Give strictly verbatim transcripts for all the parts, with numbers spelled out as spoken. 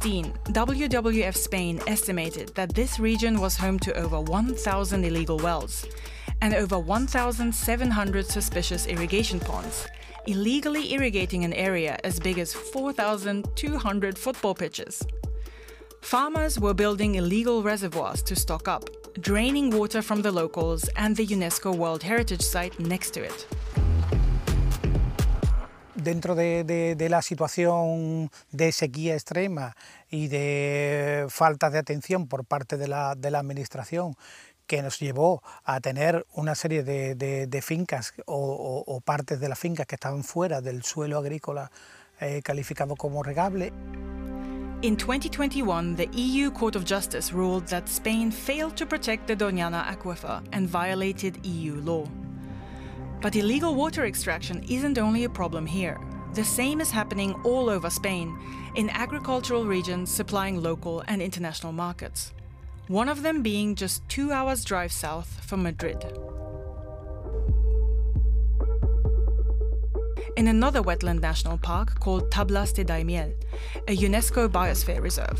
sixteen, W W F Spain estimated that this region was home to over one thousand illegal wells and over one thousand seven hundred suspicious irrigation ponds, illegally irrigating an area as big as four thousand two hundred football pitches. Farmers were building illegal reservoirs to stock up, draining water from the locals and the UNESCO World Heritage Site next to it. Dentro de, de, de la situación de sequía extrema y de falta de atención por parte de la, de la administración, que nos llevó a tener una serie de, de, de fincas o, o, o partes de las fincas que estaban fuera del suelo agrícola eh, calificado como regable. In twenty twenty-one, the E U Court of Justice ruled that Spain failed to protect the Doñana aquifer and violated E U law. But illegal water extraction isn't only a problem here. The same is happening all over Spain, in agricultural regions supplying local and international markets. One of them being just two hours drive south from Madrid. In another wetland national park called Tablas de Daimiel, a UNESCO biosphere reserve.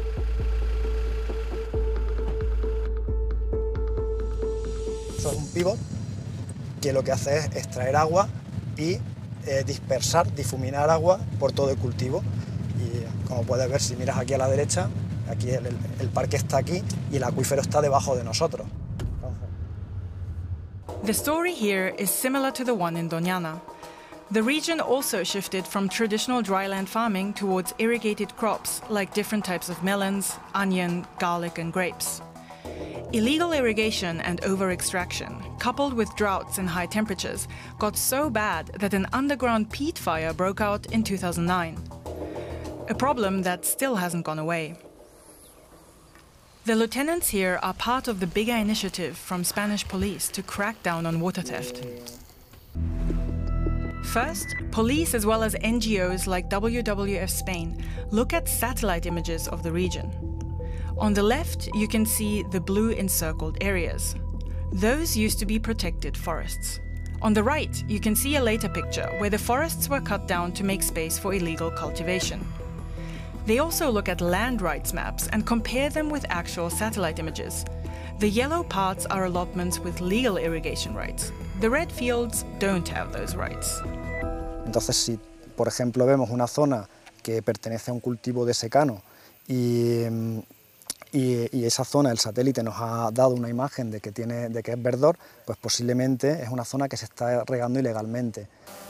Eso es un pivot que lo que hace es extraer agua y eh, dispersar, difuminar agua por todo el cultivo. Y como puedes ver, si miras aquí a la derecha, aquí el, el, el parque está aquí y el acuífero está debajo de nosotros. The story here is similar to the one in Doñana. The region also shifted from traditional dryland farming towards irrigated crops like different types of melons, onion, garlic and grapes. Illegal irrigation and over-extraction, coupled with droughts and high temperatures, got so bad that an underground peat fire broke out in two thousand nine. A problem that still hasn't gone away. The lieutenants here are part of the bigger initiative from Spanish police to crack down on water theft. First, police as well as N G Os like W W F Spain look at satellite images of the region. On the left, you can see the blue encircled areas. Those used to be protected forests. On the right, you can see a later picture where the forests were cut down to make space for illegal cultivation. They also look at land rights maps and compare them with actual satellite images. The yellow parts are allotments with legal irrigation rights. The red fields don't have those rights. Entonces, si por ejemplo vemos una zona que pertenece a un cultivo de secano y, y, y esa zona, el satélite nos ha dado una imagen de que, tiene, de que es verdor, pues posiblemente es una zona que se está regando ilegalmente.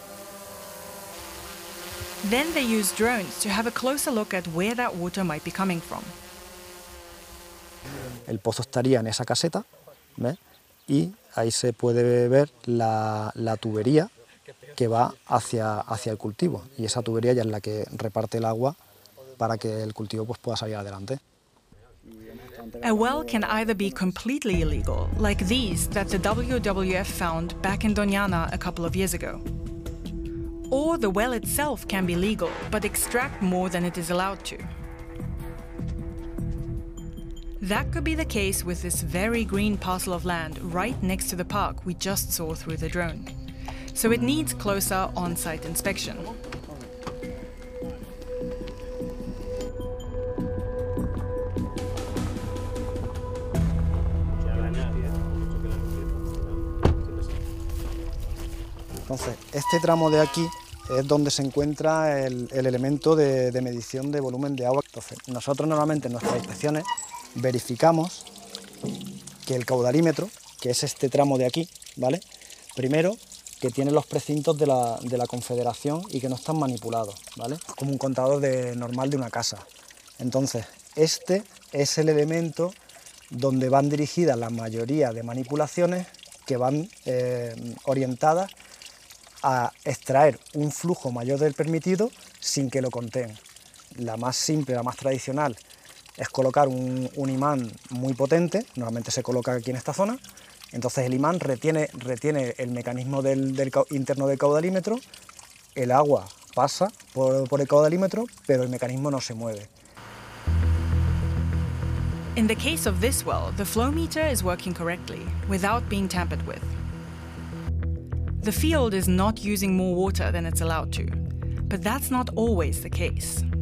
Then they use drones to have a closer look at where that water might be coming from. El pozo estaría en esa caseta, ¿ves? Y ahí se puede ver la, la tubería que va hacia, hacia el cultivo, y esa tubería ya es la que reparte el agua para que el cultivo pues, pueda salir adelante. A well can either be completely illegal, like these that the W W F found back in Doñana a couple of years ago. Or the well itself can be legal, but extract more than it is allowed to. That could be the case with this very green parcel of land right next to the park we just saw through the drone. So it needs closer on-site inspection. Entonces, este tramo de aquí es donde se encuentra el, el elemento de, de medición de volumen de agua. Entonces, nosotros normalmente en nuestras inspecciones verificamos que el caudalímetro, que es este tramo de aquí, ¿vale? Primero, que tiene los precintos de la, de la Confederación y que no están manipulados, ¿vale? Como un contador de, normal de una casa. Entonces, este es el elemento donde van dirigidas la mayoría de manipulaciones que van eh, orientadas a extraer un flujo mayor del permitido sin que lo conten. La más simple, la más tradicional, es colocar un, un imán muy potente, normalmente se coloca aquí en esta zona. Entonces el imán retiene, retiene el mecanismo del, del interno del caudalímetro, el agua pasa por, por el caudalímetro, pero el mecanismo no se mueve. In the case of this well, the flow meter is working correctly, without being tampered with. The field is not using more water than it's allowed to, but that's not always the case.